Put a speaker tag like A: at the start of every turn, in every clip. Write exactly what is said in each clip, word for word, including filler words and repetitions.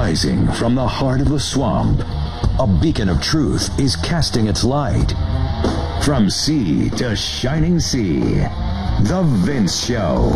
A: Rising from the heart of the swamp, a beacon of truth is casting its light. From sea to shining sea, The Vince Show.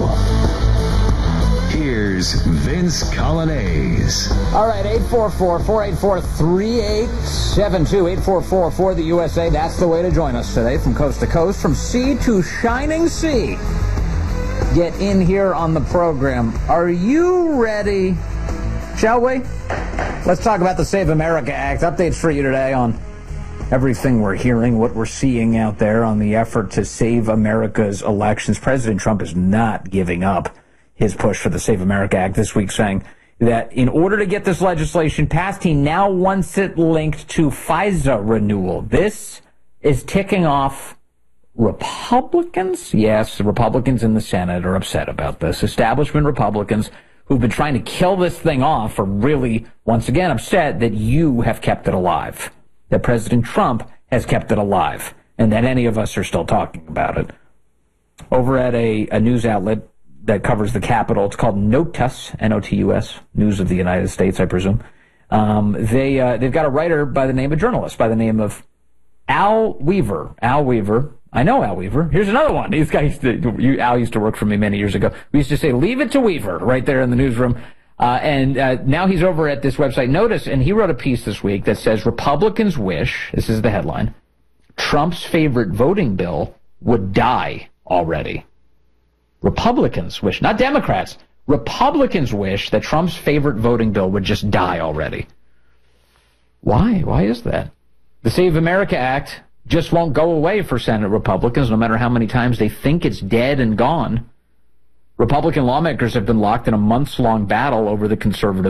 A: Here's Vince Coglianese.
B: All right, eight four four, four eight four, three eight seven two, eight four four four, the U S A. That's the way to join us today from coast to coast, from sea to shining sea. Get in here on the program. Are you ready? Shall we? Let's talk about the Save America Act. Updates for you today on everything we're hearing, what we're seeing out there on the effort to save America's elections. President Trump is not giving up his push for the Save America Act this week, saying that in order to get this legislation passed, he now wants it linked to FISA renewal. This is ticking off Republicans. Yes, the Republicans in the Senate are upset about this. Establishment Republicans who've been trying to kill this thing off are really, once again, upset that you have kept it alive, that President Trump has kept it alive, and that any of us are still talking about it. Over at a, a news outlet that covers the Capitol, it's called NOTUS, N O T U S, News of the United States, I presume. Um, they, uh, they've got a writer by the name, a journalist by the name of Al Weaver. Al Weaver. I know Al Weaver. Here's another one. These guys, you, Al used to work for me many years ago. We used to say, leave it to Weaver, right there in the newsroom. Uh, and uh, now he's over at this website, Notice, and he wrote a piece this week that says, Republicans wish, this is the headline, Trump's favorite voting bill would die already. Republicans wish, not Democrats, Republicans wish that Trump's favorite voting bill would just die already. Why? Why is that? The Save America Act just won't go away for Senate Republicans, no matter how many times they think it's dead and gone. Republican lawmakers have been locked in a months-long battle over the conservative